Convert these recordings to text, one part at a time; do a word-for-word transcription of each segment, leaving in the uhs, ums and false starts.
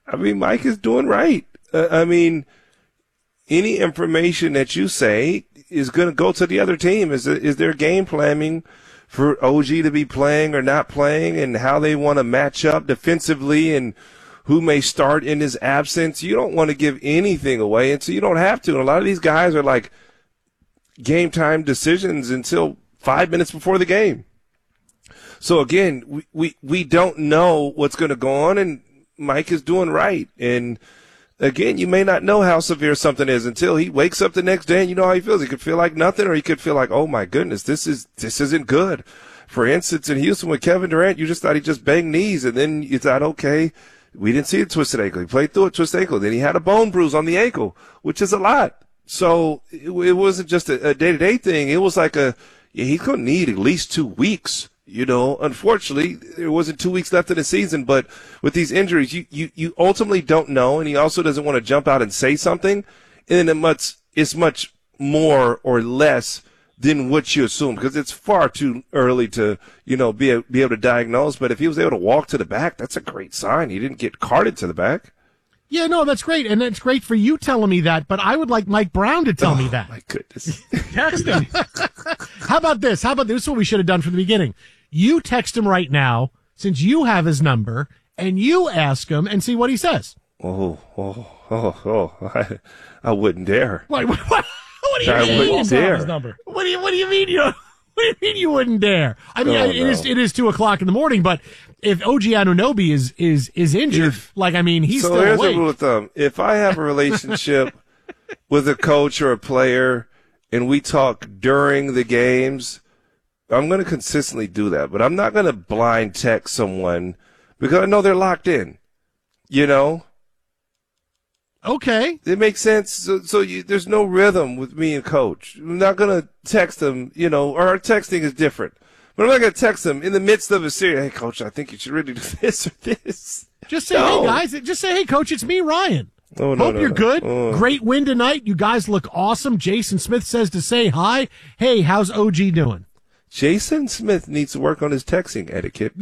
I mean, Mike is doing right. Uh, I mean, any information that you say is going to go to the other team. Is is there game planning for O G to be playing or not playing, and how they want to match up defensively and who may start in his absence? You don't want to give anything away, and so you don't have to. And a lot of these guys are like game time decisions until five minutes before the game. So again, we, we, we don't know what's going to go on, and Mike is doing right. And again, you may not know how severe something is until he wakes up the next day and you know how he feels. He could feel like nothing, or he could feel like, oh my goodness, this is, this isn't good. For instance, in Houston with Kevin Durant, you just thought he just banged knees, and then you thought, okay, we didn't see a twisted ankle. He played through a twisted ankle. Then he had a bone bruise on the ankle, which is a lot. So it, it wasn't just a, a day-to-day thing. It was like a, yeah, he's going to need at least two weeks. You know, unfortunately, there wasn't two weeks left in the season, but with these injuries, you, you, you ultimately don't know, and he also doesn't want to jump out and say something, and it much, it's much more or less than what you assume, because it's far too early to, you know, be, a, be able to diagnose. But if he was able to walk to the back, that's a great sign. He didn't get carted to the back. Yeah, no, that's great, and it's great for you telling me that, but I would like Mike Brown to tell oh, me that. My goodness. Text him. How about this? How about this? This is what we should have done from the beginning. You text him right now, since you have his number, and you ask him and see what he says. Oh, oh, oh, oh, I, I wouldn't dare. What, what, what, what do you I mean? wouldn't dare. His number. What do you, what do you mean you, what do you mean you wouldn't dare? I mean, oh, it no. is, it is two o'clock in the morning, but if O G Anunoby is, is, is injured, if, like, I mean, he's so still here's awake. a rule of thumb. If I have a relationship with a coach or a player and we talk during the games, I'm going to consistently do that, but I'm not going to blind text someone because I know they're locked in, you know? Okay. It makes sense. So, so you, there's no rhythm with me and coach. I'm not going to text them, you know, or our texting is different. But I'm not going to text them in the midst of a series. Hey, coach, I think you should really do this or this. Just say, no. hey, guys, just say, hey, coach, it's me, Ryan. Oh, no, Hope no, you're no. good. Oh. Great win tonight. You guys look awesome. Jason Smith says to say hi. Hey, how's O G doing? Jason Smith needs to work on his texting etiquette.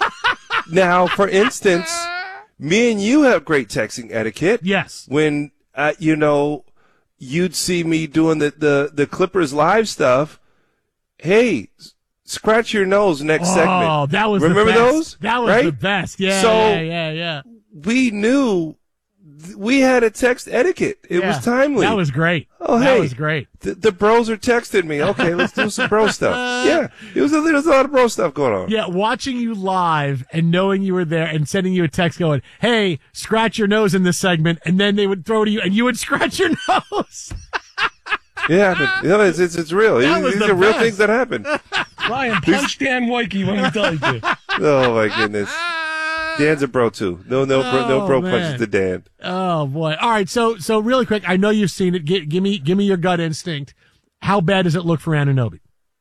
Now, for instance, me and you have great texting etiquette. Yes. When, uh, you know, you'd see me doing the, the, the Clippers live stuff. Hey, scratch your nose next oh, segment. Oh, that was Remember the best. those? That was right? the best. Yeah, so yeah, yeah, yeah. We knew th- we had a text etiquette. It yeah, was timely. That was great. Oh, that hey, was great. The, the bros are texting me. Okay, let's do some bro stuff. Yeah, it was a, there was a lot of bro stuff going on. Yeah, watching you live and knowing you were there and sending you a text going, hey, scratch your nose in this segment, and then they would throw to you and you would scratch your nose. Yeah, but, you know, it's, it's, it's real. That These, was these the are real best. things that happen. Ryan, punch Dan Woike when we tell you to. Oh, my goodness. Dan's a bro, too. No, no, bro, no Oh, bro man. punches to Dan. Oh boy! All right, so so really quick, I know you've seen it. G- give me give me your gut instinct. How bad does it look for Anunoby?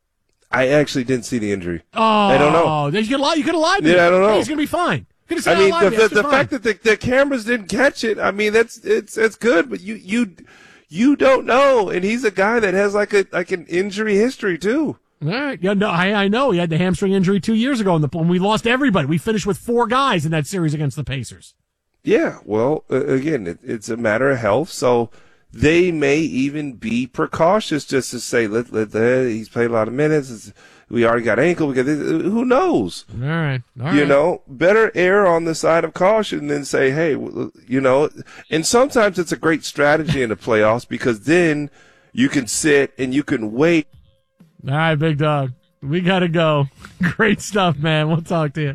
I actually didn't see the injury. Oh, I don't know. You could lie. You could have lied. To me. Yeah, I don't know. He's gonna be fine. Could've I said, mean, "I lied the, to you. the, the That's fact fine." that the, the cameras didn't catch it, I mean, that's it's it's good, but you you you don't know, and he's a guy that has like a like an injury history too. All right, yeah, no, I I know he had the hamstring injury two years ago in the when we lost everybody. We finished with four guys in that series against the Pacers. Yeah, well, uh, again, it, it's a matter of health, so they may even be precautious just to say, let let uh, he's played a lot of minutes. It's, we already got ankle. We got this. Who knows? All right, all right. You know, better err on the side of caution than say, hey, you know. And sometimes it's a great strategy in the playoffs because then you can sit and you can wait. All right, big dog. We got to go. Great stuff, man. We'll talk to you.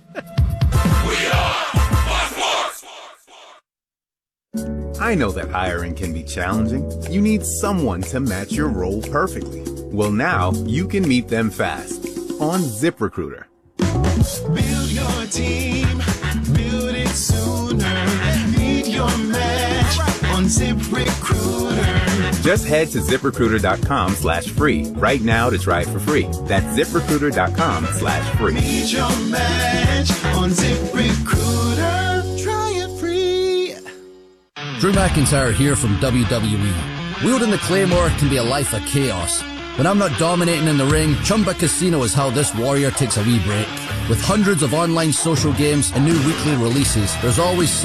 I know that hiring can be challenging. You need someone to match your role perfectly. Well, now you can meet them fast on ZipRecruiter. Build your team, build it sooner. Meet your match on ZipRecruiter. Just head to ZipRecruiter.com slash free right now to try it for free. That's ZipRecruiter.com slash free. Meet your match on ZipRecruiter. Try it free. Drew McIntyre here from W W E. Wielding the Claymore can be a life of chaos. When I'm not dominating in the ring, Chumba Casino is how this warrior takes a wee break. With hundreds of online social games and new weekly releases, there's always